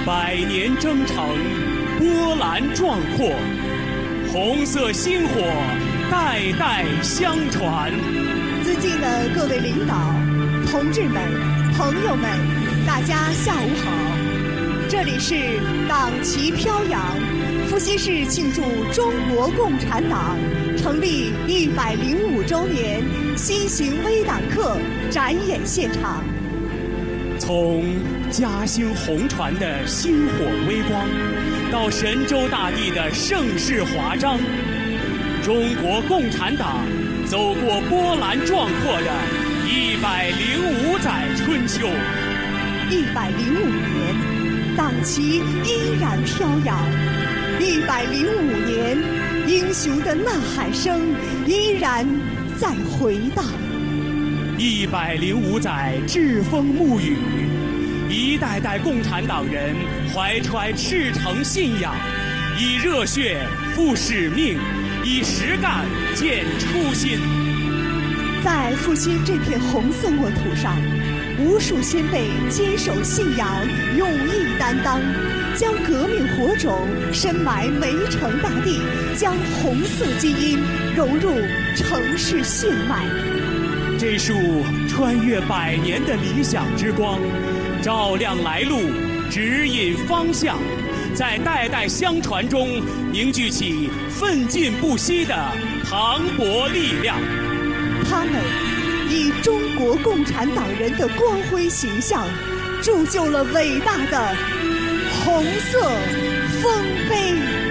百年征程，波澜壮阔，红色薪火代代相传。 尊敬的各位领导、同志们、朋友们，大家下午好！这里是党旗飘扬，阜西市庆祝中国共产党成立105周年新型微党课展演现场。 从嘉兴红船的星火微光，到神州大地的盛世华章，中国共产党走过波澜壮阔的105载春秋。 105年，党旗依然飘扬；105年，英雄的呐喊声依然在回荡。 105载栉风沐雨，一代代共产党人怀揣赤诚信仰，以热血赴使命，以实干见初心。 在阜西这片红色沃土上，无数先辈坚守信仰，勇毅担当，将革命火种深埋煤城大地，将红色基因融入城市血脉。 这束穿越100年的理想之光，照亮来路，指引方向，在代代相传中凝聚起奋进不息的磅礴力量。 他们以中国共产党人的光辉形象，铸就了伟大的红色丰碑。